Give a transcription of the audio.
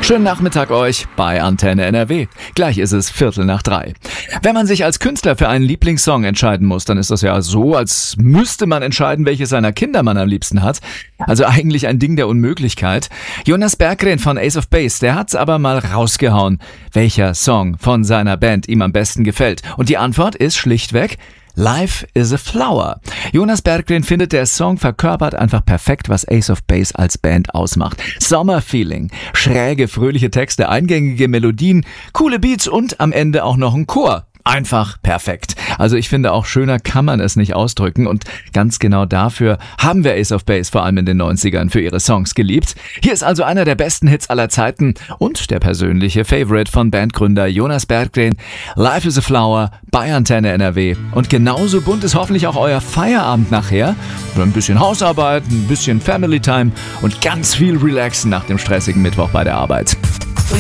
Schönen Nachmittag euch bei Antenne NRW. Gleich ist es 3:15. Wenn man sich als Künstler für einen Lieblingssong entscheiden muss, dann ist das ja so, als müsste man entscheiden, welches seiner Kinder man am liebsten hat. Also eigentlich ein Ding der Unmöglichkeit. Jonas Berggren von Ace of Base, der hat's aber mal rausgehauen, welcher Song von seiner Band ihm am besten gefällt. Und die Antwort ist schlichtweg: Life is a Flower. Jonas Berggren findet, der Song verkörpert einfach perfekt, was Ace of Base als Band ausmacht. Sommerfeeling, schräge, fröhliche Texte, eingängige Melodien, coole Beats und am Ende auch noch ein Chor. Einfach perfekt. Also ich finde, auch schöner kann man es nicht ausdrücken, und ganz genau dafür haben wir Ace of Base vor allem in den 90ern für ihre Songs geliebt. Hier ist also einer der besten Hits aller Zeiten und der persönliche Favorite von Bandgründer Jonas Berggren. Life is a Flower bei Antenne NRW. Und genauso bunt ist hoffentlich auch euer Feierabend nachher. Ein bisschen Hausarbeit, ein bisschen Family Time und ganz viel Relaxen nach dem stressigen Mittwoch bei der Arbeit.